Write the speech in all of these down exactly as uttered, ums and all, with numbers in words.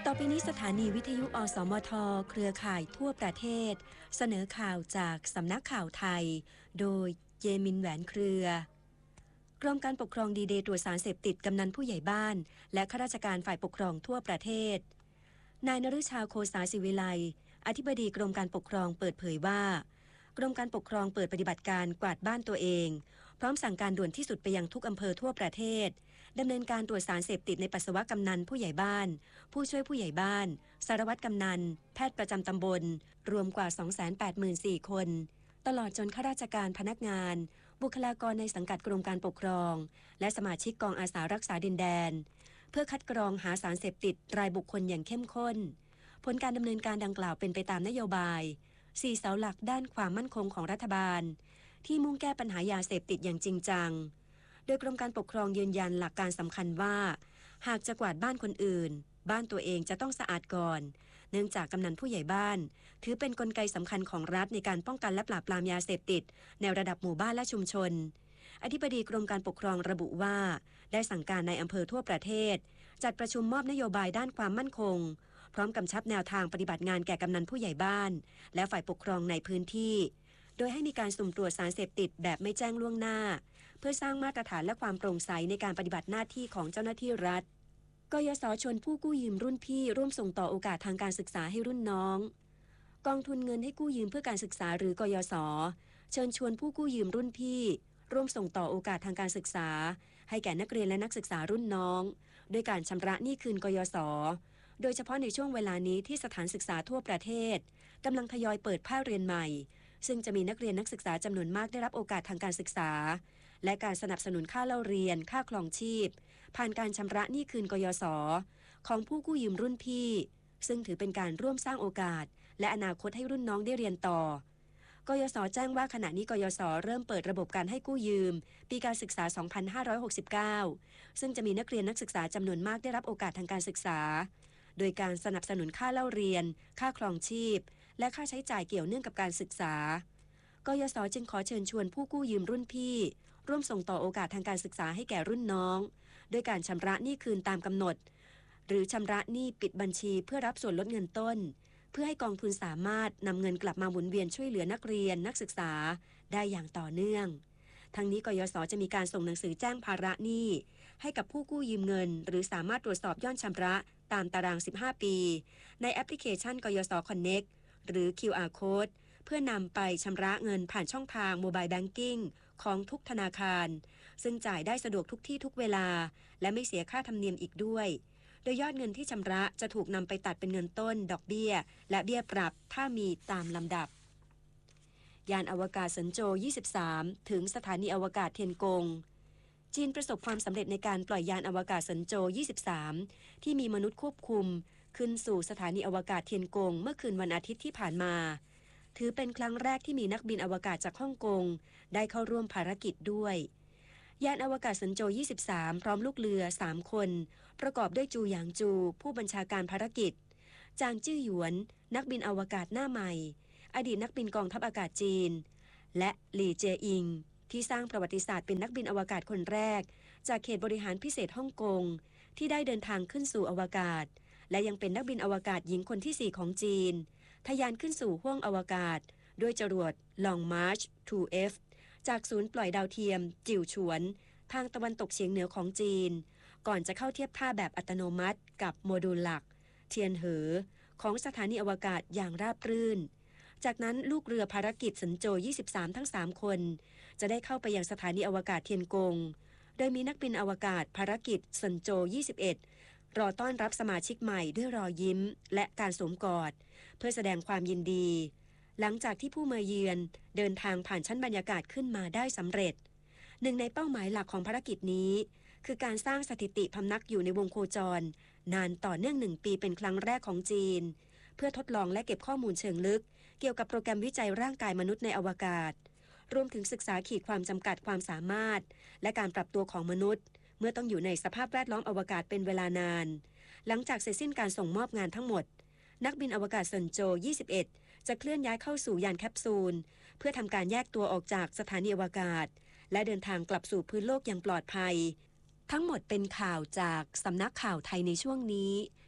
ต่อไปนี้สถานีวิทยุอสมทเครือข่ายทั่วประเทศเสนอข่าวจากสำนักข่าวไทยโดยเยมินแหวนเครือกรมการปกครองดีเดย์ตรวจสารเสพติดกำนันผู้ใหญ่บ้านและข้าราชการฝ่ายปกครองทั่วประเทศนายนฤชาโคสาศิวิไลอธิบดีกรมการปกครองเปิดเผยว่ากรมการปกครองเปิดปฏิบัติการกวาดบ้านตัวเองพร้อมสั่งการด่วนที่สุดไปยังทุกอำเภอทั่วประเทศดำเนินการตรวจสารเสพติดในปัสสาวะกำนันผู้ใหญ่บ้านผู้ช่วยผู้ใหญ่บ้านสารวัตรกำนันแพทย์ประจำตำบลรวมกว่า สองแสนแปดหมื่นสี่ คนตลอดจนข้าราชการพนักงานบุคลากรในสังกัดกรมการปกครองและสมาชิกกองอาสารักษาดินแดนเพื่อคัดกรองหาสารเสพติดรายบุคคลอย่างเข้มข้นผลการดำเนินการดังกล่าวเป็นไปตามนโยบายสี่เสาหลักด้านความมั่นคงของรัฐบาลที่มุ่งแก้ปัญหายาเสพติดอย่างจริงจังโดยกรมการปกครองยืนยันหลักการสำคัญว่าหากจะกวาดบ้านคนอื่นบ้านตัวเองจะต้องสะอาดก่อนเนื่องจากกำนันผู้ใหญ่บ้านถือเป็นกลไกสำคัญของรัฐในการป้องกันและปราบปรามยาเสพติดในระดับหมู่บ้านและชุมชนอธิบดีกรมการปกครองระบุว่าได้สั่งการในอำเภอทั่วประเทศจัดประชุมมอบนโยบายด้านความมั่นคงพร้อมกำชับแนวทางปฏิบัติงานแก่กำนันผู้ใหญ่บ้านและฝ่ายปกครองในพื้นที่โดยให้มีการสุ่มตรวจสารเสพติดแบบไม่แจ้งล่วงหน้าเพื่อสร้างมาตรฐานและความโปร่งใสในการปฏิบัติหน้าที่ของเจ้าหน้าที่รัฐกยศ.ชวนผู้กู้ยืมรุ่นพี่ร่วมส่งต่อโอกาสทางการศึกษาให้รุ่นน้องกองทุนเงินให้กู้ยืมเพื่อการศึกษาหรือกยศ.เชิญชวนผู้กู้ยืมรุ่นพี่ร่วมส่งต่อโอกาสทางการศึกษาให้แก่นักเรียนและนักศึกษารุ่นน้องด้วยการชำระหนี้คืนกยศ.โดยเฉพาะในช่วงเวลานี้ที่สถานศึกษาทั่วประเทศกำลังทยอยเปิดภาคเรียนใหม่ซึ่งจะมีนักเรียนนักศึกษาจำนวนมากได้รับโอกาสทางการศึกษาและการสนับสนุนค่าเล่าเรียนค่าครองชีพผ่านการชำระหนี้คืนกยศ.ของผู้กู้ยืมรุ่นพี่ซึ่งถือเป็นการร่วมสร้างโอกาสและอนาคตให้รุ่นน้องได้เรียนต่อกยศ.แจ้งว่าขณะนี้กยศ.เริ่มเปิดระบบการให้กู้ยืมปีการศึกษา สองพันห้าร้อยหกสิบเก้า ซึ่งจะมีนักเรียนนักศึกษาจำนวนมากได้รับโอกาสทางการศึกษาโดยการสนับสนุนค่าเล่าเรียนค่าครองชีพและค่าใช้จ่ายเกี่ยวเนื่องกับการศึกษากยศ.จึงขอเชิญชวนผู้กู้ยืมรุ่นพี่ร่วมส่งต่อโอกาสทางการศึกษาให้แก่รุ่นน้องด้วยการชำระหนี้คืนตามกำหนดหรือชำระหนี้ปิดบัญชีเพื่อรับส่วนลดเงินต้นเพื่อให้กองทุนสามารถนำเงินกลับมาหมุนเวียนช่วยเหลือนักเรียนนักศึกษาได้อย่างต่อเนื่องทั้งนี้กยศ.จะมีการส่งหนังสือแจ้งภาระหนี้ให้กับผู้กู้ยืมเงินหรือสามารถตรวจสอบยอดชำระตามตารางสิบห้าปีในแอปพลิเคชันกยศ. Connect หรือ คิว อาร์ Code เพื่อนำไปชำระเงินผ่านช่องทางโมบายแบงกิ้งของทุกธนาคารซึ่งจ่ายได้สะดวกทุกที่ทุกเวลาและไม่เสียค่าธรรมเนียมอีกด้วยโดยยอดเงินที่ชำระจะถูกนำไปตัดเป็นเงินต้นดอกเบี้ยและเบี้ยปรับถ้ามีตามลำดับยานอวกาศเซินโจวยี่สิบสามถึงสถานีอวกาศเทียนกงจีนประสบความสำเร็จในการปล่อยยานอวกาศเซินโจวยี่สิบสามที่มีมนุษย์ควบคุมขึ้นสู่สถานีอวกาศเทียนกงเมื่อคืนวันอาทิตย์ที่ผ่านมาถือเป็นครั้งแรกที่มีนักบินอวกาศจากฮ่องกงได้เข้าร่วมภารกิจด้วยยานอวกาศเซินโจวยี่สิบสามพร้อมลูกเรือสามคนประกอบด้วยจูหยางจูผู้บัญชาการภารกิจจางจื้อหยวนนักบินอวกาศหน้าใหม่อดีตนักบินกองทัพอากาศจีนและหลี่เจอิงที่สร้างประวัติศาสตร์เป็นนักบินอวกาศคนแรกจากเขตบริหารพิเศษฮ่องกงที่ได้เดินทางขึ้นสู่อวกาศและยังเป็นนักบินอวกาศหญิงคนที่สี่ของจีนทะยานขึ้นสู่ห้วงอวกาศด้วยจรวด Long March ทู เอฟ จากศูนย์ปล่อยดาวเทียมจิ๋วฉวนทางตะวันตกเฉียงเหนือของจีนก่อนจะเข้าเทียบท่าแบบอัตโนมัติกับโมดูลหลักเทียนเหอของสถานีอวกาศอย่างราบรื่นจากนั้นลูกเรือภารกิจเซินโจวยี่สิบสามทั้งสามคนจะได้เข้าไปยังสถานีอวกาศเทียนกงโดยมีนักบินอวกาศภารกิจเซินโจวยี่สิบเอ็ดรอต้อนรับสมาชิกใหม่ด้วยรอยยิ้มและการสวมกอดเพื่อแสดงความยินดีหลังจากที่ผู้มาเยือนเดินทางผ่านชั้นบรรยากาศขึ้นมาได้สำเร็จหนึ่งในเป้าหมายหลักของภารกิจนี้คือการสร้างสถิติพำนักอยู่ในวงโคจรนานต่อเนื่องหนึ่งปีเป็นครั้งแรกของจีนเพื่อทดลองและเก็บข้อมูลเชิงลึกเกี่ยวกับโปรแกรมวิจัยร่างกายมนุษย์ในอวกาศรวมถึงศึกษาขีดความจำกัดความสามารถและการปรับตัวของมนุษย์เมื่อต้องอยู่ในสภาพแวดล้อมอวกาศเป็นเวลานานหลังจากเสร็จสิ้นการส่งมอบงานทั้งหมดนักบินอวกาศเซินโจวยี่สิบเอ็ดจะเคลื่อนย้ายเข้าสู่ยานแคปซูลเพื่อทำการแยกตัวออกจากสถานีอวกาศและเดินทางกลับสู่พื้นโลกอย่างปลอดภัยทั้งหมดเป็นข่าวจากสำนักข่าวไทยในช่วงนี้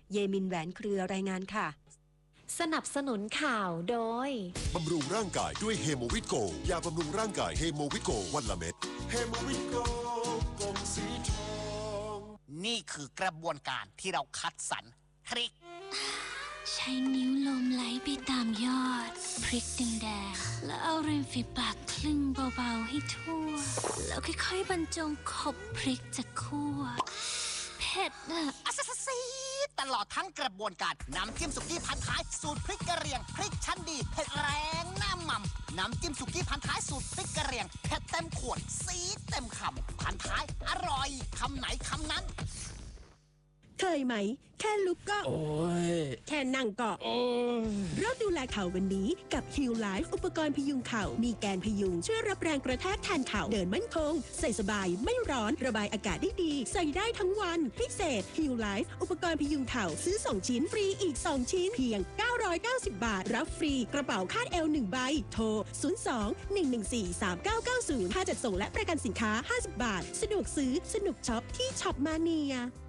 เยมินแหวนเครือรายงานค่ะสนับสนุนข่าวโดยบำรุงร่างกายด้วยเฮโมวิโกยาบำรุงร่างกายเฮโมวิโกวันละเม็ดเฮโมวิโกกงสีทองนี่คือกระบวนการที่เราคัดสรรพริกใช้นิ้วลมไหลไปตามยอดพริกแดงๆแล้วเอาริมฝีปากคลึงเบาๆให้ทั่วแล้วค่อยๆบรรจงขบพริกจากคั่วเผ็ดอะอัสซีตลอดทั้งกระบวนการน้ำจิ้มสุกี้พันท้ายสูตรพริกกระเหรี่ยงพริกชั้นดีเผ็ดแรงหน้าหม่ำน้ำจิ้มสุกี้พันท้ายสูตรพริกกระเหรี่ยงเผ็ดเต็มขวดซีดเต็มคำพันท้ายอร่อยคำไหนคำนั้นเคยไหมแค่ลุกก็โอ้ยแค่นั่งก็โอ้ยเริ่มดูแลเข่าวันนี้กับ Heal Life อุปกรณ์พยุงเข่ามีแกนพยุงช่วยรับแรงกระแทกแทนเข่าเดินมั่นคงใส่สบายไม่ร้อนระบายอากาศได้ดีใส่ได้ทั้งวันพิเศษ Heal Life อุปกรณ์พยุงเข่าซื้อสองชิ้นฟรีอีกสองชิ้นเพียงเก้าร้อยเก้าสิบบาทรับฟรีกระเป๋าคาดเอวหนึ่งใบโทรศูนย์ สอง หนึ่ง หนึ่ง สี่ สาม เก้า เก้า ศูนย์ค่าจัดส่งและประกันสินค้าห้าสิบบาทสะดวกซื้อสนุกช็อปที่ช็อปมาเนีย